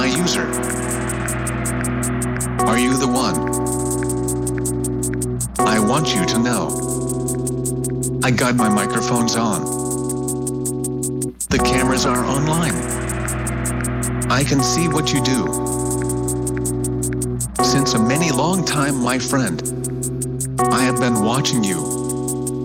my user. Are you the one? I want you to know. I got my microphones on. The cameras are online. I can see what you do. Since a many long time, my friend, I have been watching you.